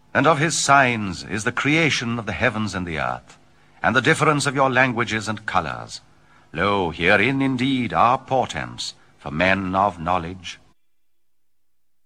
And of his signs is the creation of the heavens and the earth, and the difference of your languages and colors. Lo, herein indeed are portents for men of knowledge.